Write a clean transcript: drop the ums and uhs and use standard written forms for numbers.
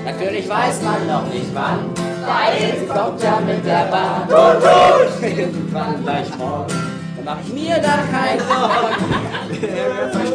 Natürlich weiß man noch nicht wann, weil sie kommt ja mit der Bahn. Irgendwann gleich morgen, dann mach ich mir da keine Sorgen.